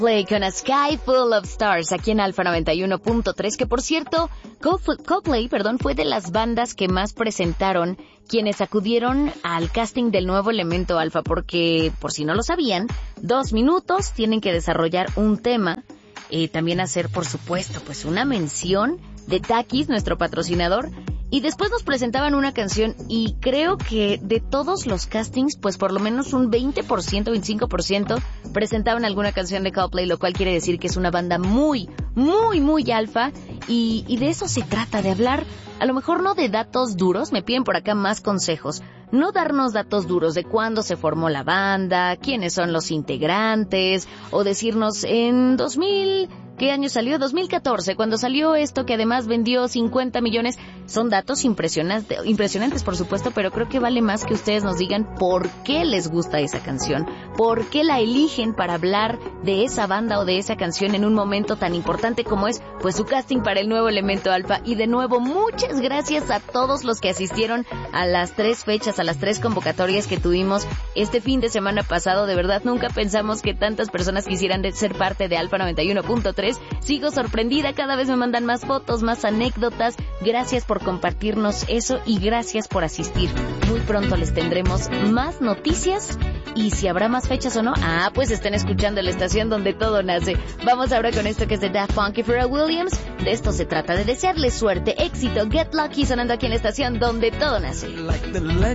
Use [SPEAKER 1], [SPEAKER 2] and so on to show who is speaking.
[SPEAKER 1] Play con A Sky Full of Stars aquí en Alfa 91.3, que por cierto, Coldplay, fue de las bandas que más presentaron quienes acudieron al casting del nuevo elemento Alfa, porque, por si no lo sabían, 2 minutos tienen que desarrollar un tema, también hacer, por supuesto, pues una mención de Takis, nuestro patrocinador, y después nos presentaban una canción, y creo que de todos los castings, pues por lo menos un 20%, 25% presentaban alguna canción de Coldplay, lo cual quiere decir que es una banda muy, muy, muy alfa, y de eso se trata, de hablar, a lo mejor no de datos duros, me piden por acá más consejos, no darnos datos duros de cuándo se formó la banda, quiénes son los integrantes, o decirnos en 2000... ¿Qué año salió? 2014, cuando salió esto que además vendió 50 millones. Son datos impresionantes, por supuesto, pero creo que vale más que ustedes nos digan por qué les gusta esa canción, por qué la eligen para hablar de esa banda o de esa canción en un momento tan importante como es, pues, su casting para el nuevo elemento Alfa. Y de nuevo, muchas gracias a todos los que asistieron a las 3 fechas, a las 3 convocatorias que tuvimos este fin de semana pasado. De verdad, nunca pensamos que tantas personas quisieran ser parte de Alfa 91.3. Sigo sorprendida, cada vez me mandan más fotos, más anécdotas. Gracias por compartirnos eso y gracias por asistir. Muy pronto les tendremos más noticias y si habrá más fechas o no, pues estén escuchando la estación donde todo nace. Vamos ahora con esto que es de Daft Punk y Pharrell Williams. De esto se trata, de desearles suerte, éxito, Get Lucky, sonando aquí en la estación donde todo nace.